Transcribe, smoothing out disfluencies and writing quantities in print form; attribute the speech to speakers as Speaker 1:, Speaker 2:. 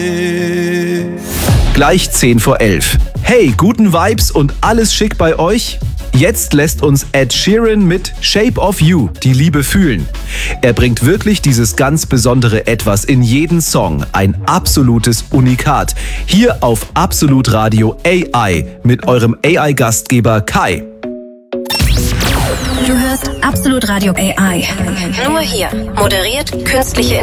Speaker 1: Gleich 10 vor 11. Hey, guten Vibes und alles schick bei euch? Jetzt lässt uns Ed Sheeran mit Shape of You die Liebe fühlen. Er bringt wirklich dieses ganz besondere Etwas in jeden Song. Ein absolutes Unikat. Hier auf Absolut Radio AI mit eurem AI-Gastgeber Kai.
Speaker 2: Du hörst Absolut Radio AI.
Speaker 3: Nur hier. Moderiert künstliche